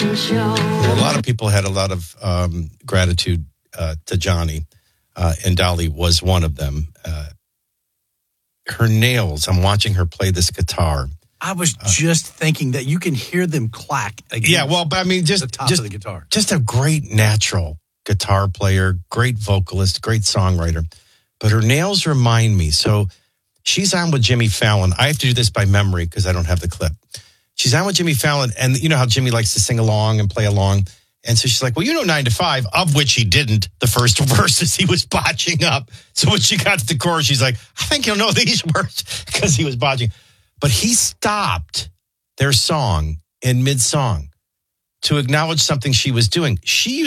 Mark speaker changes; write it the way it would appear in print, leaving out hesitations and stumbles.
Speaker 1: A lot of people had a lot of gratitude to Johnny, and Dolly was one of them. Her nails, I'm watching her play this guitar.
Speaker 2: I was just thinking that you can hear them clack against
Speaker 1: but I mean, just
Speaker 2: the top of the guitar.
Speaker 1: Just a great natural guitar player, great vocalist, great songwriter. But her nails remind me. So she's on with Jimmy Fallon. I have to do this by memory because I don't have the clip. She's on with Jimmy Fallon, and you know how Jimmy likes to sing along and play along. And so she's like, well, 9 to 5, of which he didn't. The first verses he was botching up. So when she got to the chorus, she's like, I think you'll know these words because he was botching. But he stopped their song in mid-song to acknowledge something she was doing. She